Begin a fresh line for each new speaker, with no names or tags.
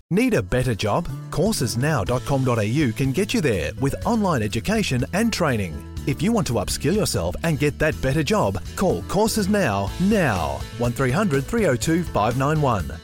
Need a better job? Coursesnow.com.au can get you there with online education and training. If you want to upskill yourself and get that better job, call Courses Now 1300 302 591.